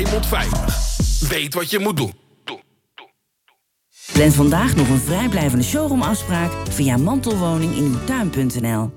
Rijnmond 50. Weet wat je moet doen. Plan vandaag nog een vrijblijvende showroomafspraak via mantelwoninginuwtuin.nl.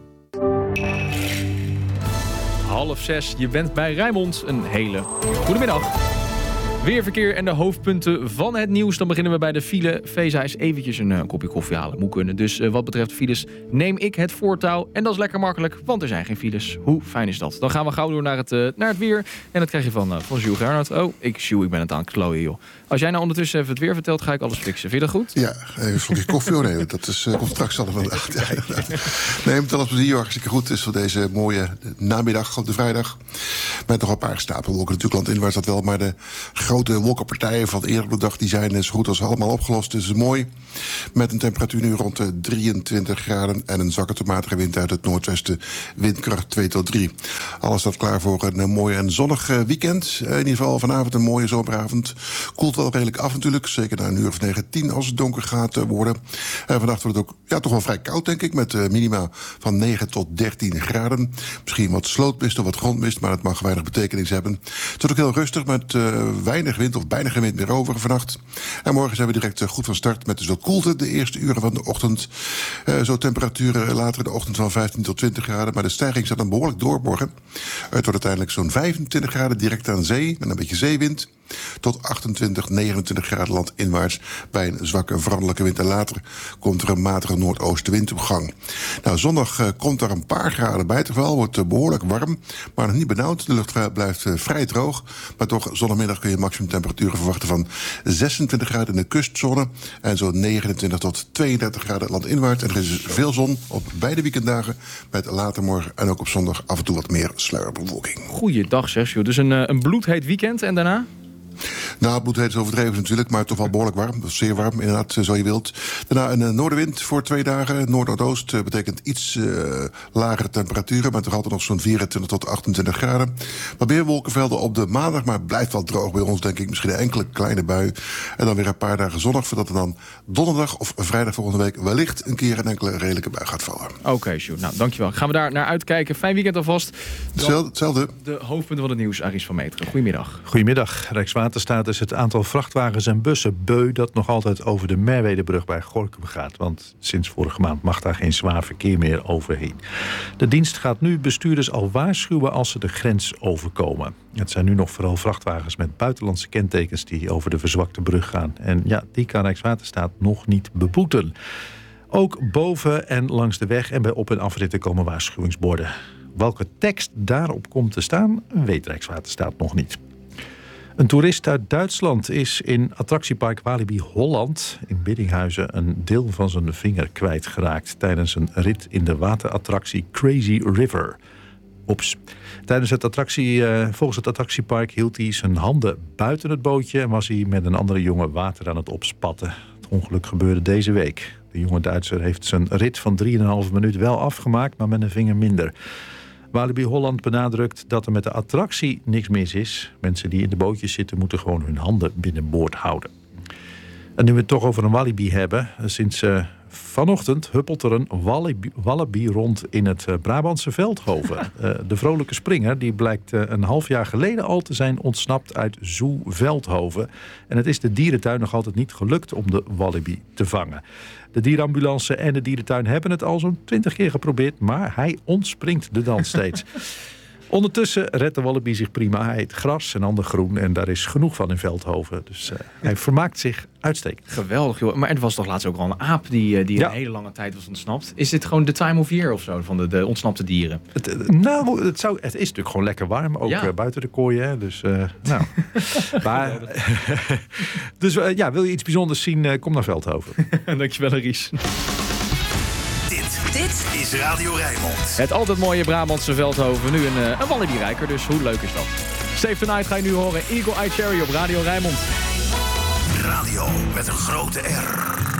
5:30, je bent bij Rijnmond. Een hele goedemiddag. Weerverkeer en de hoofdpunten van het nieuws. Dan beginnen we bij de file. Feza is eventjes een kopje koffie halen. Moet kunnen. Dus wat betreft files neem ik het voortouw. En dat is lekker makkelijk, want er zijn geen files. Hoe fijn is dat? Dan gaan we gauw door naar het weer. En dat krijg je van Jules Gernot. Oh, ik ben het aan het klooien, joh. Als jij nou ondertussen even het weer vertelt, ga ik alles fixen. Vind je dat goed? Ja, even een slokje koffie. Nee, dat komt straks allemaal. Nee, met alles plezier. Hartstikke goed. Het is voor deze mooie namiddag op de vrijdag. Met nog een paar stapelwolken natuurlijk landinwaarts dat wel. Maar de grote wolkenpartijen van eerder op de dag die zijn zo goed als allemaal opgelost. Dus het is mooi. Met een temperatuur nu rond de 23 graden en een zwakke tot matige wind uit het noordwesten. Windkracht 2 tot 3. Alles staat klaar voor een mooi en zonnig weekend. In ieder geval vanavond een mooie zomeravond. Koelt wel redelijk af natuurlijk. Zeker na een uur of 9, 10 als het donker gaat worden. En vannacht wordt het ook toch wel vrij koud, denk ik. Met minima van 9 tot 13 graden. Misschien wat slootmist of wat grondmist, maar het mag weinig betekenis hebben. Het wordt ook heel rustig met weinig wind of bijna geen wind meer over vannacht. En morgen zijn we direct goed van start met dus wat koelte de eerste uren van de ochtend. Zo temperaturen later in de ochtend van 15 tot 20 graden. Maar de stijging zat dan behoorlijk door morgen. Het wordt uiteindelijk zo'n 25 graden direct aan zee met een beetje zeewind. Tot 28, 29 graden landinwaarts bij een zwakke veranderlijke wind. En later komt er een matige noordoostenwind op gang. Nou, zondag komt er een paar graden bij. Terwijl wordt behoorlijk warm, maar nog niet benauwd. De lucht blijft vrij droog. Maar toch, zondagmiddag kun je maximumtemperaturen verwachten van 26 graden in de kustzone. En zo'n 29 tot 32 graden landinwaarts. En er is veel zon op beide weekenddagen. Met later morgen en ook op zondag af en toe wat meer sluierbewolking. Goeiedag, zeg joh. Dus een bloedheet weekend en daarna? Nou, het bloedheet is overdreven natuurlijk, maar toch wel behoorlijk warm. Zeer warm, inderdaad, zo je wilt. Daarna een noordenwind voor 2 dagen. Noord-noordoost betekent iets lagere temperaturen, maar toch altijd nog zo'n 24 tot 28 graden. Wat meer wolkenvelden op de maandag, maar het blijft wel droog bij ons, denk ik. Misschien een enkele kleine bui. En dan weer een paar dagen zonnig, voordat er dan donderdag of vrijdag volgende week wellicht een keer een enkele redelijke bui gaat vallen. Oké, Sjoerd. Nou, dankjewel. Gaan we daar naar uitkijken. Fijn weekend alvast. Hetzelfde. De hoofdpunten van het nieuws, Aris van Meteren. Goedemiddag. Goedemiddag. Rijkswaterstaat is het aantal vrachtwagens en bussen beu dat nog altijd over de Merwedebrug bij Gorinchem gaat. Want sinds vorige maand mag daar geen zwaar verkeer meer overheen. De dienst gaat nu bestuurders al waarschuwen als ze de grens overkomen. Het zijn nu nog vooral vrachtwagens met buitenlandse kentekens die over de verzwakte brug gaan. En ja, die kan Rijkswaterstaat nog niet beboeten. Ook boven en langs de weg en bij op- en afritten komen waarschuwingsborden. Welke tekst daarop komt te staan, weet Rijkswaterstaat nog niet. Een toerist uit Duitsland is in attractiepark Walibi Holland in Biddinghuizen een deel van zijn vinger kwijtgeraakt tijdens een rit in de waterattractie Crazy River. Oeps. Volgens het attractiepark hield hij zijn handen buiten het bootje en was hij met een andere jongen water aan het opspatten. Het ongeluk gebeurde deze week. De jonge Duitser heeft zijn rit van 3,5 minuut wel afgemaakt, maar met een vinger minder. Walibi Holland benadrukt dat er met de attractie niks mis is. Mensen die in de bootjes zitten moeten gewoon hun handen binnenboord houden. En nu we het toch over een Walibi hebben. Sinds vanochtend huppelt er een wallaby rond in het Brabantse Veldhoven. De vrolijke springer die blijkt een half jaar geleden al te zijn ontsnapt uit Zoo Veldhoven. En het is de dierentuin nog altijd niet gelukt om de wallaby te vangen. De dierenambulance en de dierentuin hebben het al zo'n 20 keer geprobeerd, maar hij ontspringt de dans steeds. Ondertussen redt de wallaby zich prima. Hij eet gras en ander groen en daar is genoeg van in Veldhoven. Dus hij vermaakt zich uitstekend. Geweldig, joh. Maar er was toch laatst ook al een aap die een hele lange tijd was ontsnapt. Is dit gewoon de time of year of zo van de ontsnapte dieren? Het is natuurlijk gewoon lekker warm. Ook buiten de kooi. Hè? Dus, maar, wil je iets bijzonders zien? Kom naar Veldhoven. Dankjewel, Ries. Dit is Radio Rijnmond. Het altijd mooie Brabantse Veldhoven. Nu een Walibi-rijker, dus hoe leuk is dat? Save Tonight ga je nu horen. Eagle Eye Cherry op Radio Rijnmond. Radio met een grote R.